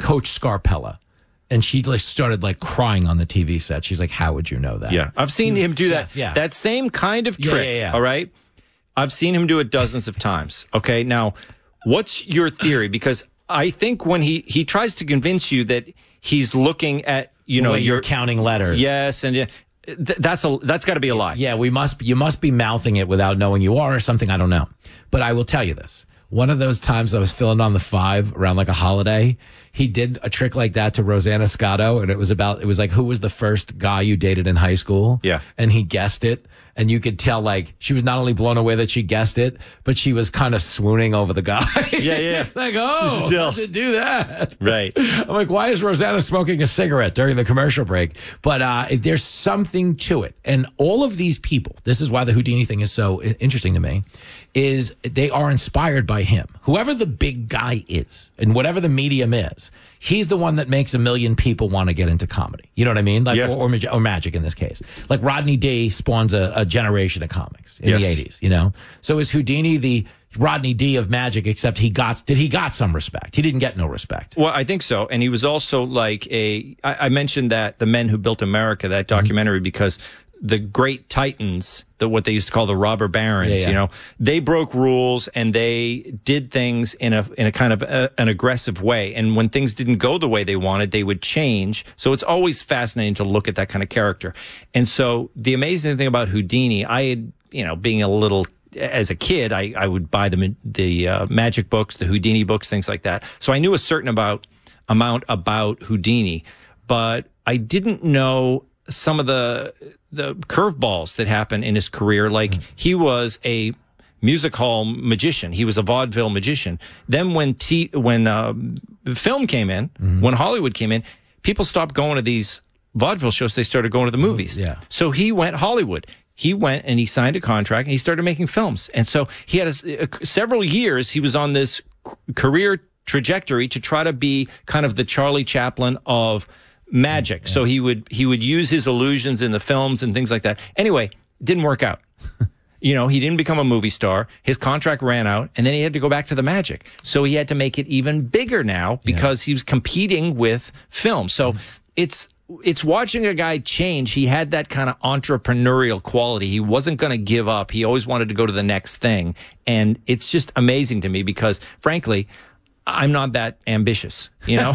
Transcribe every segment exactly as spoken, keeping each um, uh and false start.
Coach Scarpella. And she like started like crying on the T V set. She's like, how would you know that? Yeah. I've seen him do that. Yes, yeah. That same kind of trick. Yeah, yeah, yeah. All right. I've seen him do it dozens of times. Okay. Now, what's your theory? Because I think when he, he tries to convince you that he's looking at, you know, Wait, you're you're counting letters. Yes. And uh, th- that's a, that's got to be a lie. Yeah, we must, you must be mouthing it without knowing you are or something. I don't know. But I will tell you this. One of those times I was filling on the five around like a holiday, he did a trick like that to Rosanna Scotto. And it was about, it was like, who was the first guy you dated in high school? Yeah. And he guessed it. And you could tell, like, she was not only blown away that she guessed it, but she was kind of swooning over the guy. Yeah, yeah. It's like, oh, Still. I should do that. Right. I'm like, why is Rosanna smoking a cigarette during the commercial break? But uh, there's something to it. And all of these people, this is why the Houdini thing is so interesting to me, is they are inspired by him. Whoever the big guy is and whatever the medium is, he's the one that makes a million people want to get into comedy. You know what I mean? Like, Yeah. or, or, or magic in this case. Like Rodney D spawns a, a generation of comics in Yes. the eighties, you know? So is Houdini the Rodney D of magic, except he got, did he got some respect? He didn't get no respect. Well, I think so. And he was also like a, I, I mentioned that The Men Who Built America, that documentary, mm-hmm. because the great titans, the what they used to call the robber barons, Yeah, yeah. you know, they broke rules and they did things in a in a kind of a, an aggressive way. And when things didn't go the way they wanted, they would change. So it's always fascinating to look at that kind of character. And so the amazing thing about Houdini, I had, you know, being a little as a kid, I, I would buy the the uh, magic books, the Houdini books, things like that. So I knew a certain about amount about Houdini, but I didn't know some of the the curveballs that happened in his career. Like mm-hmm. he was a music hall magician. He was a vaudeville magician. Then when T, when uh, film came in, mm-hmm. when Hollywood came in, people stopped going to these vaudeville shows. They started going to the movies. Yeah. So he went Hollywood. He went and he signed a contract and he started making films. And so he had a, a, several years. He was on this career trajectory to try to be kind of the Charlie Chaplin of magic. Yeah. So he would he would use his illusions in the films and things like that. Anyway, didn't work out. You know, he didn't become a movie star. His contract ran out, and then he had to go back to the magic. So he had to make it even bigger now because yeah. he was competing with film. So mm-hmm. it's it's watching a guy change. He had that kind of entrepreneurial quality. He wasn't going to give up. He always wanted to go to the next thing. And it's just amazing to me because, frankly, I'm not that ambitious, you know.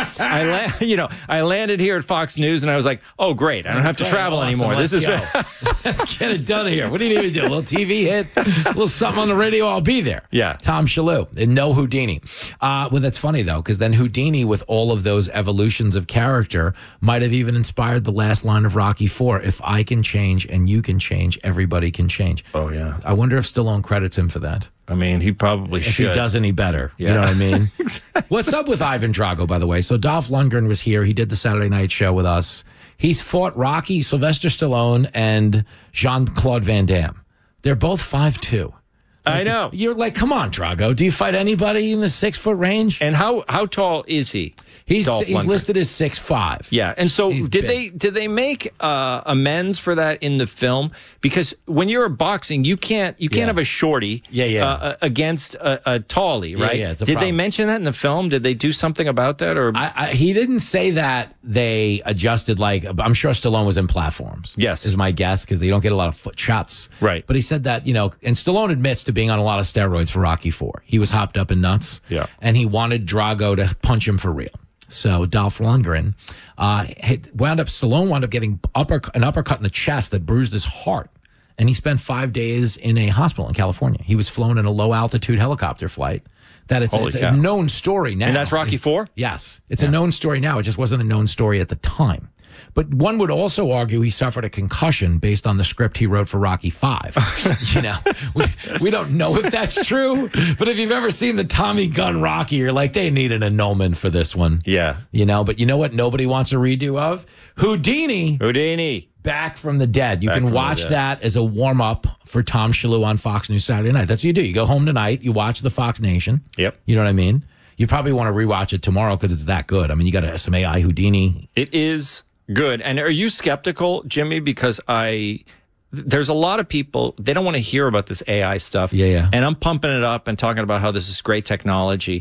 I la- you know, I landed here at Fox News and I was like, "Oh, great! I don't have to travel awesome. anymore. Let's this is let's get it done here. What do you need to do? A little T V hit, a little something on the radio. I'll be there." Yeah, Tom Shalhoub and no Houdini. Uh, well, that's funny though, because then Houdini, with all of those evolutions of character, might have even inspired the last line of Rocky Four: "If I can change and you can change, everybody can change." Oh yeah. I wonder if Stallone credits him for that. I mean, he probably if should. If he does any better. Yeah. You know what I mean? Exactly. What's up with Ivan Drago, by the way? So Dolph Lundgren was here. He did the Saturday night show with us. He's fought Rocky, Sylvester Stallone, and Jean-Claude Van Damme. They're both five two. Like, I know. You're like, come on, Drago. Do you fight anybody in the six-foot range? And how, how tall is he? He's Dolph he's Lundgren. listed as six five. Yeah, and so He's did big. they did they make uh, amends for that in the film? Because when you're boxing, you can't you can't Yeah. have a shorty Yeah, yeah. Uh, against a, a tallie, Yeah, right? yeah, it's a did they problem. mention that in the film? Did they do something about that? Or I, I, he didn't say that they adjusted, like, I'm sure Stallone was in platforms. Yes. Is my guess, because they don't get a lot of foot shots. Right. But he said that, you know, and Stallone admits to being on a lot of steroids for Rocky Four. He was hopped up and nuts. Yeah. And he wanted Drago to punch him for real. So Dolph Lundgren uh, had wound up, Stallone wound up getting upper, an uppercut in the chest that bruised his heart. And he spent five days in a hospital in California. He was flown in a low altitude helicopter flight. That it's, it's a known story now. And that's Rocky Four? Yes. It's Yeah. a known story now. It just wasn't a known story at the time. But one would also argue he suffered a concussion based on the script he wrote for Rocky Five. You know, we, we don't know if that's true, but if you've ever seen the Tommy Gunn Rocky, you're like, they need an annulment for this one. Yeah. You know, but you know what nobody wants a redo of? Houdini. Houdini. Back from the dead. You Back can from the watch dead. that as a warm-up for Tom Shalhoub on Fox News Saturday night. That's what you do. You go home tonight, you watch the Fox Nation. Yep. You know what I mean? You probably want to rewatch it tomorrow because it's that good. I mean, you got some A I Houdini. It is good. And are you skeptical, Jimmy? Because I, there's a lot of people, they don't want to hear about this A I stuff. Yeah, yeah. And I'm pumping it up and talking about how this is great technology.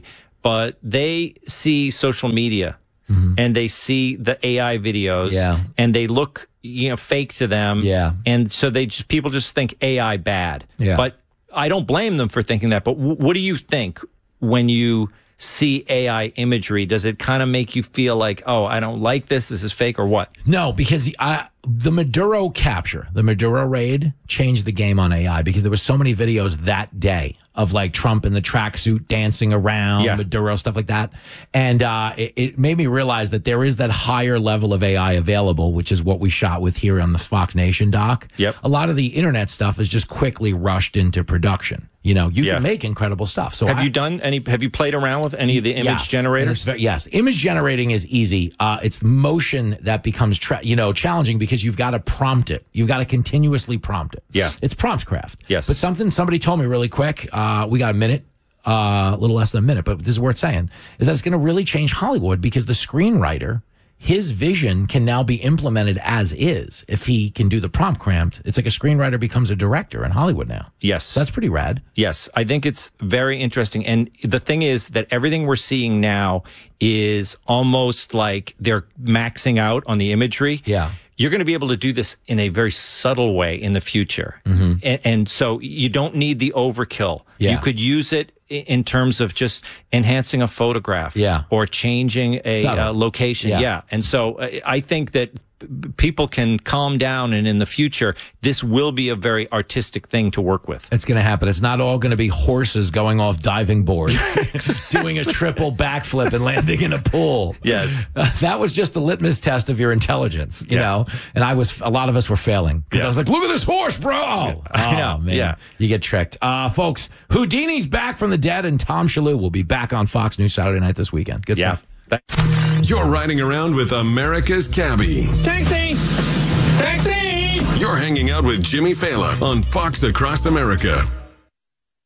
but they see social media mm-hmm. and they see the A I videos yeah. and they look, you know, fake to them. Yeah. And so they just, people just think A I bad. Yeah. But I don't blame them for thinking that. But w- what do you think when you see A I imagery? Does it kind of make you feel like, oh, I don't like this, this is fake, or what? No, because I, the Maduro capture, the Maduro raid changed the game on A I because there were so many videos that day of like Trump in the tracksuit dancing around, yeah. Maduro, stuff like that. And uh, it, it made me realize that there is that higher level of A I available, which is what we shot with here on the Fox Nation doc. Yep. A lot of the internet stuff is just quickly rushed into production. You know, you yeah. can make incredible stuff. So have I, you done any, have you played around with any of the image yes, generators? Very, yes. Image generating is easy. Uh, it's motion that becomes, tra- you know, challenging because you've got to prompt it. You've got to continuously prompt it. Yeah. It's prompt craft. Yes. But something somebody told me really quick, uh, we got a minute, uh, a little less than a minute, but this is worth saying, is that it's going to really change Hollywood because the screenwriter, his vision can now be implemented as is. If he can do the prompt cramped, it's like a screenwriter becomes a director in Hollywood now. Yes. So that's pretty rad. Yes. I think it's very interesting. And the thing is that everything we're seeing now is almost like they're maxing out on the imagery. Yeah. You're going to be able to do this in a very subtle way in the future. Mm-hmm. And, and so you don't need the overkill. Yeah. You could use it in terms of just enhancing a photograph yeah. or changing a uh, location. Yeah. yeah. And so uh, I think that people can calm down, and in the future, this will be a very artistic thing to work with. It's going to happen. It's not all going to be horses going off diving boards, doing a triple backflip and landing in a pool. Yes. Uh, that was just the litmus test of your intelligence, you yeah. know? And I was, a lot of us were failing because yeah. I was like, look at this horse, bro. Oh, I know. Man. Yeah. You get tricked. Uh, folks, Houdini's back from the dead, and Tom Shalhoub will be back on Fox News Saturday night this weekend. Good yeah. stuff. You're riding around with America's Cabbie. Taxi! Taxi! You're hanging out with Jimmy Fallon on Fox Across America.